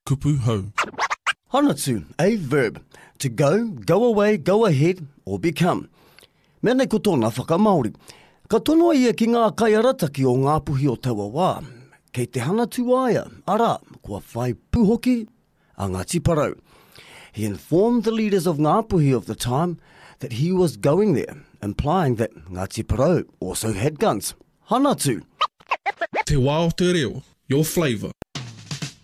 kupu hau. Hanatu, a verb. To go, go away, go ahead, or become. Mea nei ko tōna whakamaori. Ka tono ia ki ngā kaiarataki o Ngāpuhi o Tawawā. Kei te hanatu aia, ara, kua whai puhoki a Ngāti Parau. He informed the leaders of Ngāpuhi of the time that he was going there, implying that Ngāti Parau also had guns. Hanatu. Te wā o te reo, your flavour.